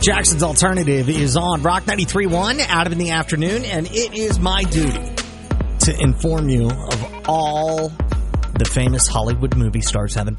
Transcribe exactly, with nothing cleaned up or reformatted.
Jackson's Alternative is on Rock ninety-three point one, Adam in the Afternoon, and it is my duty to inform you of all the famous Hollywood movie stars having